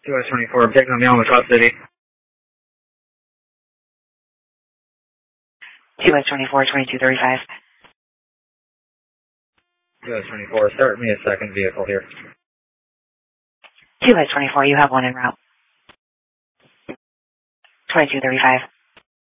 2S24, taking on Yellow Top City. 2S24, 2235. 2S24, start me a second vehicle here. 2S24, you have one en route. 2235.